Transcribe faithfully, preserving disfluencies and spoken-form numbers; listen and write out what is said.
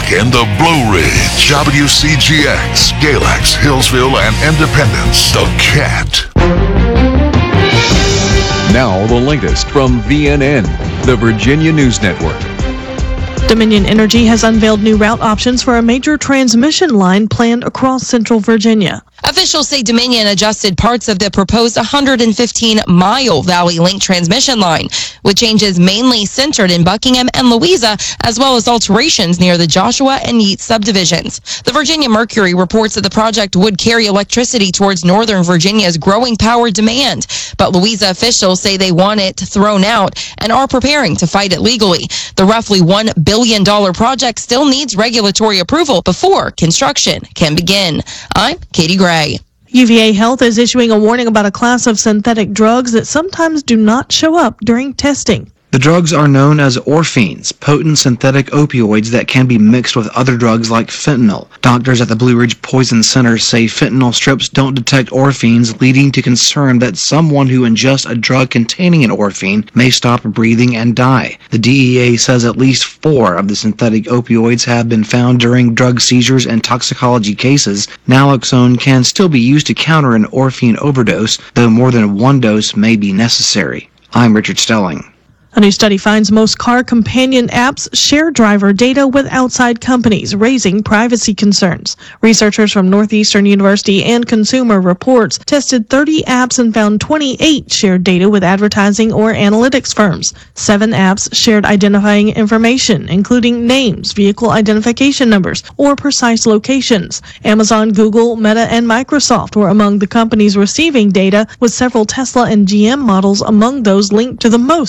in the Blue Ridge, W C G X, Galax, Hillsville, and Independence. The Cat. Now the latest from V N N, the Virginia News Network. Dominion Energy has unveiled new route options for a major transmission line planned across central Virginia. Officials say Dominion adjusted parts of the proposed one hundred fifteen mile Valley Link transmission line, with changes mainly centered in Buckingham and Louisa, as well as alterations near the Joshua and Yeats subdivisions. The Virginia Mercury reports that the project would carry electricity towards northern Virginia's growing power demand, but Louisa officials say they want it thrown out and are preparing to fight it legally. The roughly one billion dollars project still needs regulatory approval before construction can begin. I'm Katie Gray. U V A Health is issuing a warning about a class of synthetic drugs that sometimes do not show up during testing. The drugs are known as orphines, potent synthetic opioids that can be mixed with other drugs like fentanyl. Doctors at the Blue Ridge Poison Center say fentanyl strips don't detect orphines, leading to concern that someone who ingests a drug containing an orphine may stop breathing and die. The D E A says at least four of the synthetic opioids have been found during drug seizures and toxicology cases. Naloxone can still be used to counter an orphine overdose, though more than one dose may be necessary. I'm Richard Stelling. A new study finds most car companion apps share driver data with outside companies, raising privacy concerns. Researchers from Northeastern University and Consumer Reports tested thirty apps and found twenty-eight shared data with advertising or analytics firms. Seven apps shared identifying information, including names, vehicle identification numbers, or precise locations. Amazon, Google, Meta, and Microsoft were among the companies receiving data, with several Tesla and G M models among those linked to the most